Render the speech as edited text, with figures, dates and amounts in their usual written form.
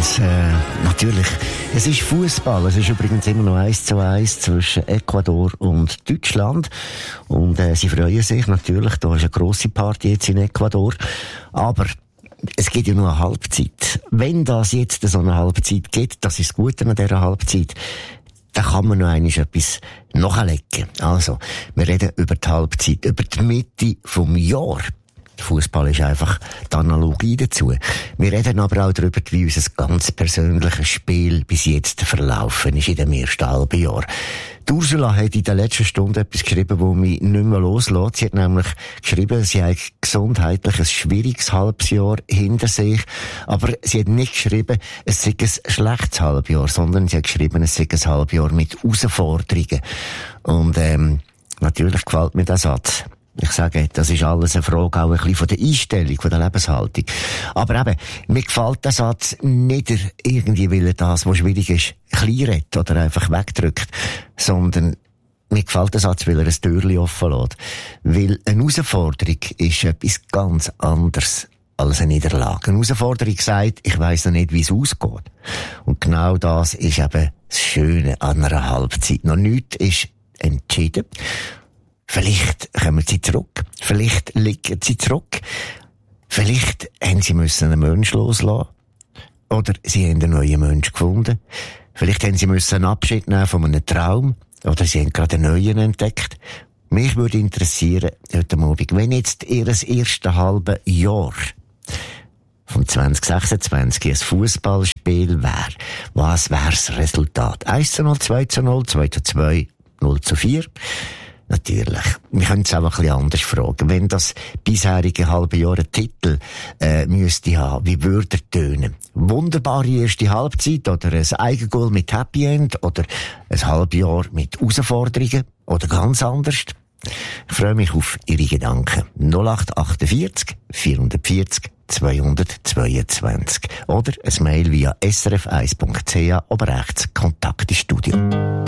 Und natürlich, es ist Fußball. Es ist übrigens immer noch 1:1 zwischen Ecuador und Deutschland. Und sie freuen sich natürlich. Da ist eine grosse Party jetzt in Ecuador. Aber es geht ja nur eine Halbzeit. Wenn das jetzt so eine Halbzeit gibt, das ist das Gute an dieser Halbzeit, dann kann man noch einmal etwas nachlegen. Also, wir reden über die Halbzeit, über die Mitte vom Jahr. Fußball ist einfach die Analogie dazu. Wir reden aber auch darüber, wie unser ganz persönliches Spiel bis jetzt verlaufen ist in dem ersten halben Jahr. Die Ursula hat in der letzten Stunde etwas geschrieben, das mich nicht mehr loslässt. Sie hat nämlich geschrieben, sie hat gesundheitlich ein schwieriges halbes Jahr hinter sich. Aber sie hat nicht geschrieben, es sei ein schlechtes Halbjahr, sondern sie hat geschrieben, es sei ein Halbjahr mit Herausforderungen. Und natürlich gefällt mir der Satz. Ich sage, das ist alles eine Frage auch ein bisschen von der Einstellung, von der Lebenshaltung. Aber eben, mir gefällt der Satz nicht irgendwie, weil er das, was schwierig ist, klein redet oder einfach wegdrückt, sondern mir gefällt der Satz, weil er ein Türchen offen lässt. Weil eine Herausforderung ist etwas ganz anderes als eine Niederlage. Eine Herausforderung sagt, ich weiss noch nicht, wie es ausgeht. Und genau das ist eben das Schöne an einer Halbzeit. Noch nichts ist entschieden. Vielleicht kommen sie zurück. Vielleicht liegen sie zurück. Vielleicht haben sie einen Menschen loslassen. Oder sie haben einen neuen Menschen gefunden. Vielleicht haben sie einen Abschied nehmen von einem Traum. Oder sie haben gerade einen neuen entdeckt. Mich würde interessieren, heute Abend, wenn jetzt ihr erstes halbes Jahr von 2026 ein Fußballspiel wäre, was wäre das Resultat? 1:0, 2:0, 2:2, 0:4? Natürlich. Wir können es auch ein bisschen anders fragen. Wenn das bisherige halbe Jahr einen Titel müsste haben, wie würde er tönen? Wunderbare erste Halbzeit oder ein Eigengoal mit Happy End oder ein halbes Jahr mit Herausforderungen oder ganz anders? Ich freue mich auf Ihre Gedanken. 0848 440 222 oder ein Mail via srf1.ch oben rechts Kontakt ins Studio.